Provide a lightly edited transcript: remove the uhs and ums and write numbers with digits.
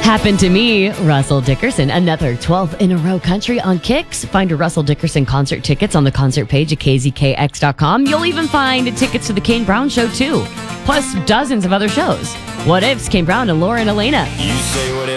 Happened to me, Russell Dickerson. Another 12th in a row country on Kicks. Find a Russell Dickerson concert tickets on the concert page at kzkx.com. You'll even find tickets to the Kane Brown Show, too. Plus dozens of other shows. What Ifs, Kane Brown, and Lauren Elena. You say what